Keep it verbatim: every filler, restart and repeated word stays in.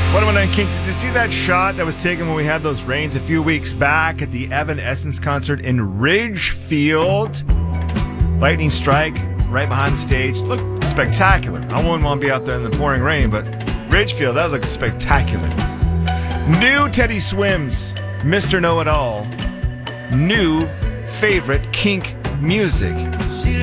What am I doing, Kink? Did you see that shot that was taken when we had those rains a few weeks back at the Evanescence concert in Ridgefield? Lightning strike right behind the stage. Looked spectacular. I wouldn't want to be out there in the pouring rain, but Ridgefield, that looked spectacular. New Teddy Swims, Mister Know-It-All. New favorite Kink music.